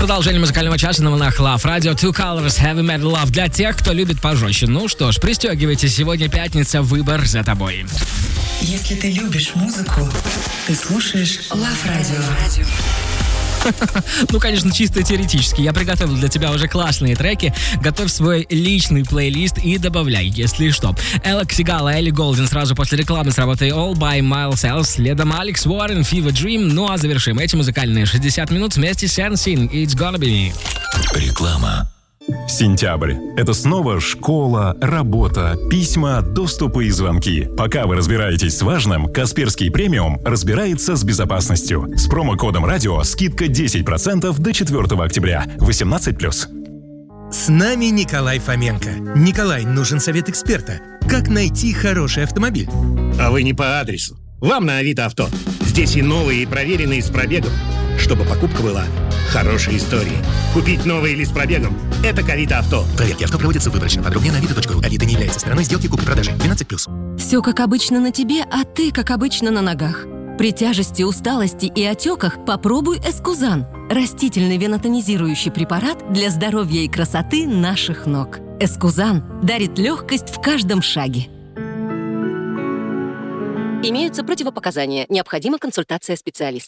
Продолжение музыкального часа на волнах Love Radio. Two Colors, Heavy Metal Love для тех, кто любит пожестче. Ну что ж, пристегивайтесь, сегодня пятница, выбор за тобой. Если ты любишь музыку, ты слушаешь Love Radio. Ну, конечно, чисто теоретически. Я приготовил для тебя уже классные треки. Готовь свой личный плейлист и добавляй, если что. Элла Ксигала, Элли Голден сразу после рекламы с работой All by Myself. Следом Алекс Уоррен, Fever Dream. Ну а завершим эти музыкальные 60 минут вместе с Sensing. It's gonna be me. Реклама. Сентябрь. Это снова школа, работа, письма, доступы и звонки. Пока вы разбираетесь с важным, Касперский премиум разбирается с безопасностью. С промокодом радио скидка 10% до 4 октября. 18+. С нами Николай Фоменко. Николай, нужен совет эксперта. Как найти хороший автомобиль? А вы не по адресу. Вам на Авито Авто. Здесь и новые, и проверенные с пробегом. Чтобы покупка была хорошей историей. Купить новый или с пробегом – это к Авито Авто. Проверки авто проводятся выборочно. Подробнее на авито.ру. Авито не является стороной сделки купли-продажи. 12+. Все как обычно на тебе, а ты как обычно на ногах. При тяжести, усталости и отеках попробуй Эскузан. Растительный венотонизирующий препарат для здоровья и красоты наших ног. Эскузан дарит легкость в каждом шаге. Имеются противопоказания. Необходима консультация специалиста.